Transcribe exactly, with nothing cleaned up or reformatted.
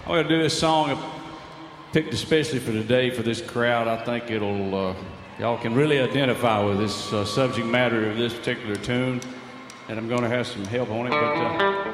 I'm going to do this song picked especially for today for this crowd. I think it'll, uh, y'all can really identify with this uh, subject matter of this particular tune, and I'm going to have some help on it, but... Uh,